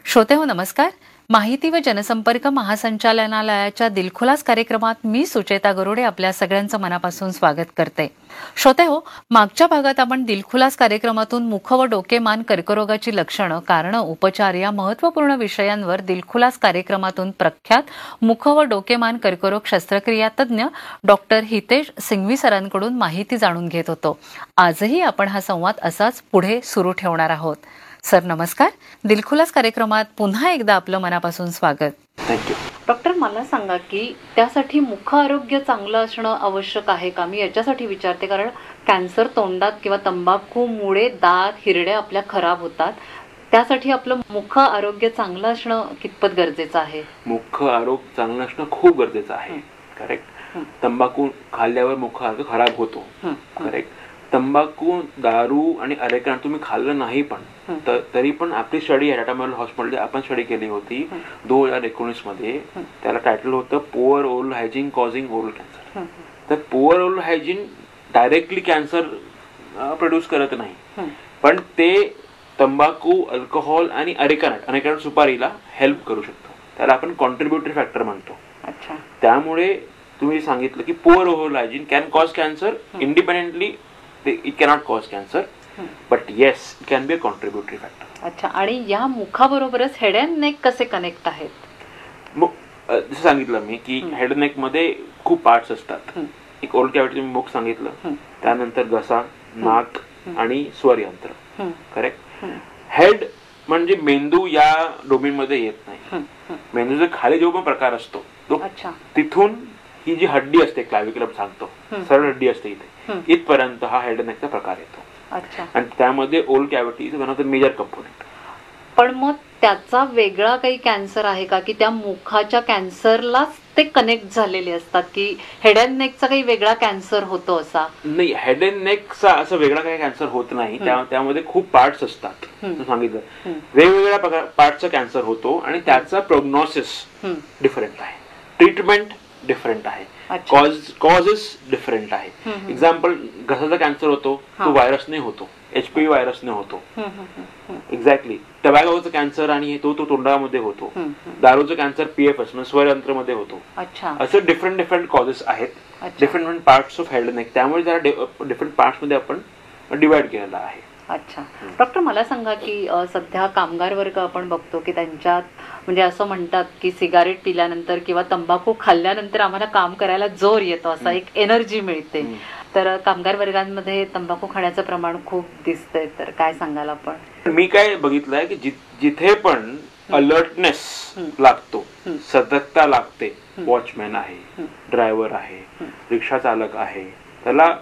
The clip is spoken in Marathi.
श्रोतेहो नमस्कार. माहिती व जनसंपर्क महासंचालनालयाच्या दिलखुलास कार्यक्रमात मी सुचेता गरुडे आपल्या सगळ्यांचं मनापासून स्वागत करते. श्रोतेहो, मागच्या भागात आपण दिलखुलास कार्यक्रमातून मुख व डोकेमान कर्करोगाची लक्षणं, कारणं, उपचार या महत्त्वपूर्ण विषयांवर दिलखुलास कार्यक्रमातून प्रख्यात मुख व डोकेमान कर्करोग शस्त्रक्रिया तज्ज्ञ डॉक्टर हितेश सिंघवी सरांकडून माहिती जाणून घेत होतो. आजही आपण हा संवाद असाच पुढे सुरू ठेवणार आहोत. सर नमस्कार. दिलखुलास कार्यक्रमात पुन्हा एकदा आपलं मनापासून स्वागत. थँक्यू. डॉक्टर, मला सांगा की त्यासाठी मुख आरोग्य चांगलं असणं आवश्यक आहे का? मी याच्यासाठी विचारते कारण कॅन्सर तोंडात किंवा तंबाखूमुळे दात हिरड्या आपल्या खराब होतात. त्यासाठी आपलं मुख आरोग्य चांगलं असणं कितपत गरजेचं आहे? मुख आरोग्य चांगलं असणं खूप गरजेचं आहे. करेक्ट. तंबाखू खाल्ल्यावर मुख आरोग्य खराब होतो. करेक्ट. तंबाखू, दारू आणि अरेका तुम्ही खाल्लं नाही पण तरी पण आपली स्टडी आहे टाटा मेमोरियल हॉस्पिटलमध्ये आपण स्टडी केली होती 2019 मध्ये. त्याला टायटल होतं poor oral hygiene causing oral cancer. तर poor oral hygiene directly cancer produce करत नाही, पण ते तंबाखू, अल्कोहोल आणि अरेका सुपारीला हेल्प करू शकतो. त्याला आपण कॉन्ट्रीब्युटरी फॅक्टर म्हणतो. त्यामुळे तुम्ही सांगितलं की poor oral hygiene can cause cancer independently. It cannot cause cancer, but yes, it can be a contributory factor. अच्छा. आणि या मुखाबरोबरच हेड अँड नेक कसे कनेक्ट आहेत? जसं सांगितलं मी की हेड नेक मध्ये खूप पार्ट्स असतात. एक ओरल कॅव्हिटी मुख सांगितलं, त्यानंतर घसा, नाक आणि स्वर यंत्र. करेक्ट. हेड म्हणजे मेंदू या डोमेन मध्ये येत नाही. मेंदूचा खाली जो पण प्रकार असतो तो तिथून ही जी हड्डी असते क्लॅव्हिक्युलम सांगतो, सरळ हड्डी असते इथे, इथपर्यंत हा हेड नेकचा प्रकार येतो. आणि त्यामध्ये oral cavity is one of the major component. पण मग त्याचा वेगळा काही कॅन्सर आहे का, की त्या मुखाच्या कॅन्सरलाच ते कनेक्ट झालेले असतात, की हेड अँड नेकचा काही वेगळा कॅन्सर होतो असा? नाही, हेड अँड नेकचा असं वेगळा काही कॅन्सर होत नाही. त्यामध्ये खूप पार्ट्स असतात. सांगितलं वेगवेगळ्या पार्टचा कॅन्सर होतो आणि त्याचा प्रोग्नोसिस डिफरंट आहे, ट्रीटमेंट डिफरंट आहे, कॉजेस डिफरंट आहे. एक्झाम्पल, घसाचा कॅन्सर होतो तो व्हायरसने होतो, HPV व्हायरसने होतो. एक्झॅक्टली. टबॅकोचा कॅन्सर आणि तो तोंडामध्ये होतो. दारूचं कॅन्सर PFS म्हणजे स्वरयंत्र मध्ये होतो. असं डिफरंट कॉजेस आहेत, different parts of head neck. त्यामुळे जरा डिफरंट पार्ट्स मध्ये आपण डिवाइड केलेला आहे. अच्छा. डॉक्टर, मला सांगा की सध्या कामगार वर्ग आपण बघतो की त्यांच्यात म्हणजे असं म्हणतात की सिगारेट पिल्यानंतर किंवा तंबाखू खाल्ल्यानंतर आम्हाला काम करायला जोर येतो, असा एक एनर्जी मिळते. तर कामगार वर्गांमध्ये तंबाखू खाण्याचं प्रमाण खूप दिसतंय, तर काय सांगाल आपण? मी काय बघितलंय की जिथे पण अलर्टनेस लागतो, सतर्कता लागते, वॉचमॅन आहे, ड्रायव्हर आहे, रिक्षा चालक आहे, त्याला